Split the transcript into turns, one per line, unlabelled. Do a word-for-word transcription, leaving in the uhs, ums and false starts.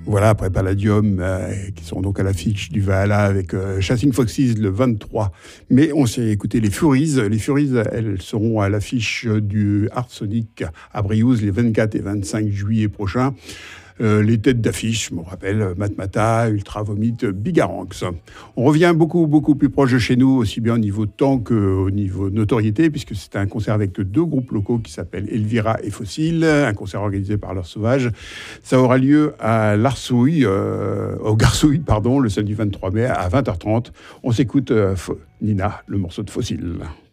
Voilà, après Palladium, euh, qui sont donc à l'affiche du Valhalla avec euh, Chasing Foxes le vingt-trois mai. On s'est écouté les Furies. Les Furies, elles seront à l'affiche du Art Sonic à Briouze les vingt-quatre et vingt-cinq juillet prochains. Euh, les têtes d'affiche, je me rappelle, Matmata, Ultra Vomit, Bigaranx. On revient beaucoup, beaucoup plus proche de chez nous, aussi bien au niveau temps qu'au niveau notoriété, puisque c'est un concert avec deux groupes locaux qui s'appellent Elvira et Fossile, un concert organisé par L'Heure Sauvage. Ça aura lieu à l'Arsouille, euh, au Garsouille, pardon, le samedi vingt-trois mai à vingt heures trente. On s'écoute euh, Nina, le morceau de Fossile.